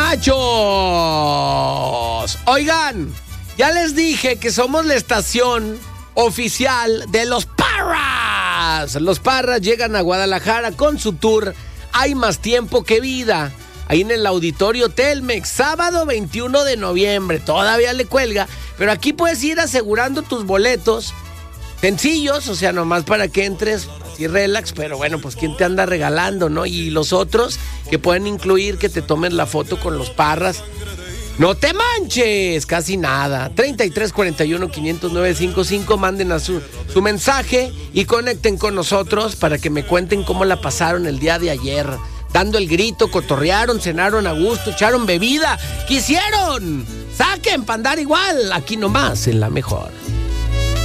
machos! Oigan, ya les dije que somos la estación oficial de los Parras. Los Parras llegan a Guadalajara con su tour Hay Más Tiempo que Vida, ahí en el Auditorio Telmex, sábado 21 de noviembre. Todavía le cuelga, pero aquí puedes ir asegurando tus boletos sencillos, o sea, nomás para que entres así relax, pero bueno, pues quién te anda regalando, ¿no? Y los otros que pueden incluir que te tomen la foto con los Parras. ¡No te manches! Casi nada. 3341-509-55. Manden a su mensaje y conecten con nosotros para que me cuenten cómo la pasaron el día de ayer. Dando el grito, cotorrearon, cenaron a gusto, echaron bebida. ¡Quisieron! ¡Saquen para andar igual! Aquí nomás, en La Mejor.